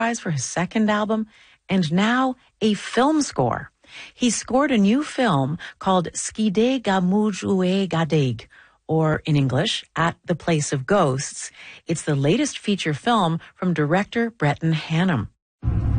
Prize for his second album, and now a film score. He scored a new film called Skide Gamuj Ue Gadeg, or in English, At the Place of Ghosts. It's the latest feature film from director Breton Hannum.